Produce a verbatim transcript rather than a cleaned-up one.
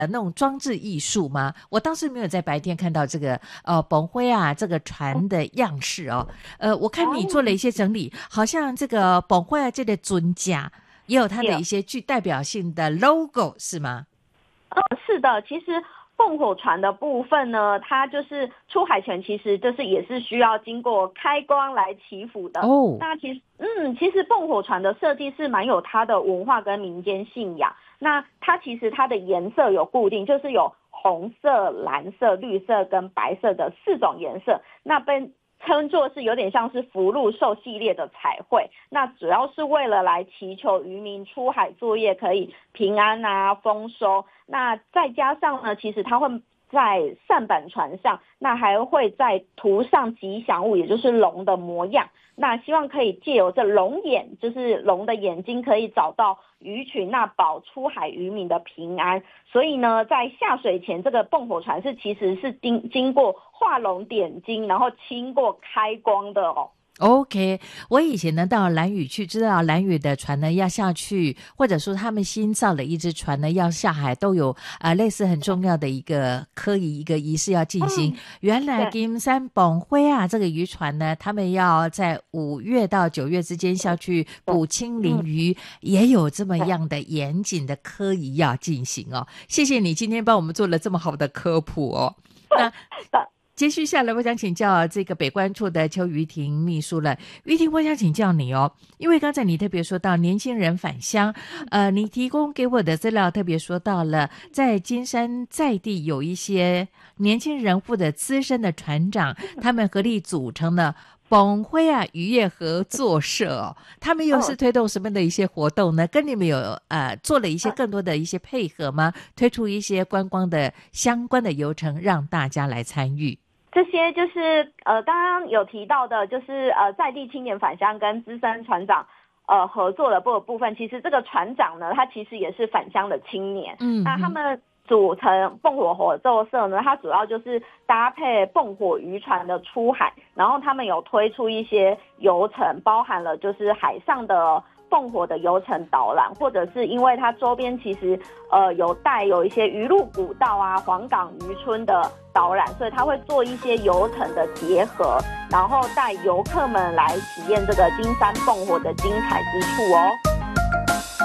呃那种装置艺术吗？我倒是没有在白天看到这个呃本灰啊这个船的样式哦。呃，我看你做了一些整理，好像这个本灰啊这个尊甲也有它的一些具代表性的 logo 是吗？ 嗯，是的，其实蹦火船的部分呢，它就是出海前，其实就是也是需要经过开光来祈福的。 哦， 那其实，嗯，其实蹦火船的设计是蛮有它的文化跟民间信仰。那它其实它的颜色有固定，就是有红色、蓝色、绿色跟白色的四种颜色。那被称作是有点像是福禄寿系列的彩绘，那主要是为了来祈求渔民出海作业可以平安啊、丰收。那再加上呢，其实它会在舢板船上，那还会再涂上吉祥物，也就是龙的模样。那希望可以借由这龙眼，就是龙的眼睛，可以找到鱼群，那保出海渔民的平安。所以呢，在下水前，这个蹦火船是其实是经经过画龙点睛，然后经过开光的哦。 OK，我以前呢到兰屿去，知道兰屿的船呢要下去，或者说他们新造的一只船呢要下海，都有啊、呃、类似很重要的一个科仪一个仪式要进行。嗯、原来金山本灰啊这个渔船呢，他们要在五月到九月之间下去捕青鳞鱼，也有这么样的严谨的科仪要进行哦。谢谢你今天帮我们做了这么好的科普哦。那接续下来，我想请教这个北关处的邱于婷秘书了。于婷，我想请教你哦，因为刚才你特别说到年轻人返乡，呃，你提供给我的资料特别说到了，在金山在地有一些年轻人或者资深的船长，他们合力组成了本灰啊渔业合作社哦，他们又是推动什么的一些活动呢？跟你们有呃做了一些更多的一些配合吗？推出一些观光的相关的游程，让大家来参与。 这些就是呃，刚刚有提到的，就是呃，在地青年返乡跟资深船长呃合作的部部分。其实这个船长呢，他其实也是返乡的青年，嗯，那他们组成蹦火合作社呢，它主要就是搭配蹦火渔船的出海，然后他们有推出一些游程，包含了就是海上的蹦火的游程导览，或者是因为它周边其实呃有带有一些渔路古道啊、黄港渔村的导览，所以它会做一些游程的结合，然后带游客们来体验这个金山蹦火的精彩之处哦。